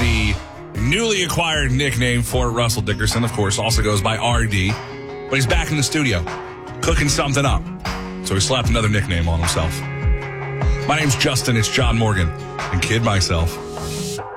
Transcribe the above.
the newly acquired nickname for Russell Dickerson. Of course, also goes by RD. But he's back in the studio, cooking something up. So he slapped another nickname on himself. My name's Justin. It's John Morgan. And kid myself.